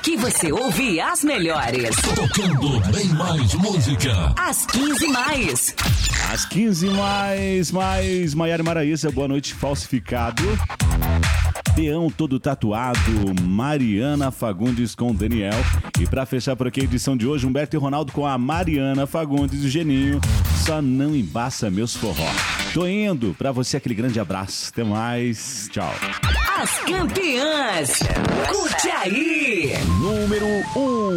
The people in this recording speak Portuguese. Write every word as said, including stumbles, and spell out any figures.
Aqui você ouve as melhores. Tocando bem mais música. As quinze mais. Às quinze mais, mais, Maiara e Maraísa, boa noite, falsificado. Peão todo tatuado, Mariana Fagundes com Daniel. E pra fechar por aqui a edição de hoje, Humberto e Ronaldo com a Mariana Fagundes e o Geninho. Só não embaça meus forró. Tô indo, pra você aquele grande abraço. Até mais, tchau. As campeãs. Curte aí. Número um.